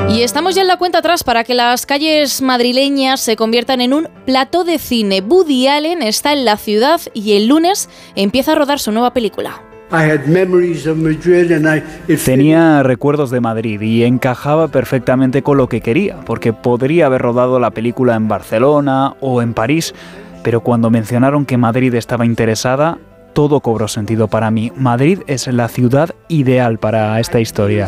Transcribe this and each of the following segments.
Y estamos ya en la cuenta atrás para que las calles madrileñas se conviertan en un plató de cine. Woody Allen está en la ciudad y el lunes empieza a rodar su nueva película. Tenía recuerdos de Madrid y encajaba perfectamente con lo que quería, porque podría haber rodado la película en Barcelona o en París, pero cuando mencionaron que Madrid estaba interesada, todo cobró sentido para mí. Madrid es la ciudad ideal para esta historia.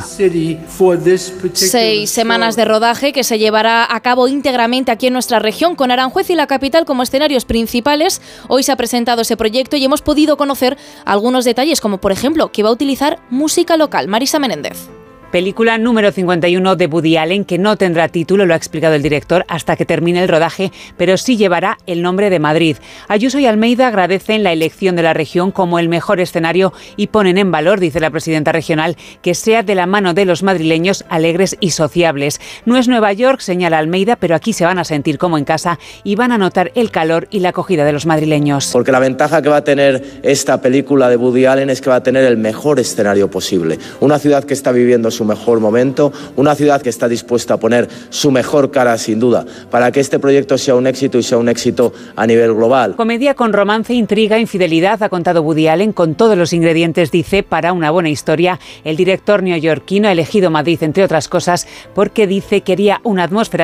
6 semanas de rodaje que se llevará a cabo íntegramente aquí en nuestra región, con Aranjuez y la capital como escenarios principales. Hoy se ha presentado ese proyecto y hemos podido conocer algunos detalles, como por ejemplo que va a utilizar música local. Marisa Menéndez. Película número 51 de Woody Allen, que no tendrá título, lo ha explicado el director, hasta que termine el rodaje, pero sí llevará el nombre de Madrid. Ayuso y Almeida agradecen la elección de la región como el mejor escenario y ponen en valor, dice la presidenta regional, que sea de la mano de los madrileños alegres y sociables. No es Nueva York, señala Almeida, pero aquí se van a sentir como en casa y van a notar el calor y la acogida de los madrileños. Porque la ventaja que va a tener esta película de Woody Allen es que va a tener el mejor escenario posible. Una ciudad que está viviendo su mejor momento, una ciudad que está dispuesta a poner su mejor cara, sin duda, para que este proyecto sea un éxito y sea un éxito a nivel global. Comedia con romance, intriga, infidelidad, ha contado Woody Allen, con todos los ingredientes, dice, para una buena historia. El director neoyorquino ha elegido Madrid, entre otras cosas, porque dice quería una atmósfera